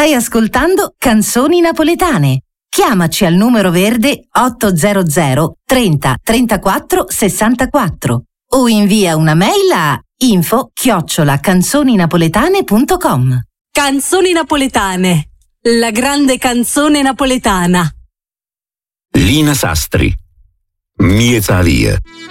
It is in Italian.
Stai ascoltando Canzoni Napoletane. Chiamaci al numero verde 800 30 34 64 o invia una mail a info@canzoninapoletane.com. Canzoni Napoletane, la grande canzone napoletana. Lina Sastri, Mieta Via.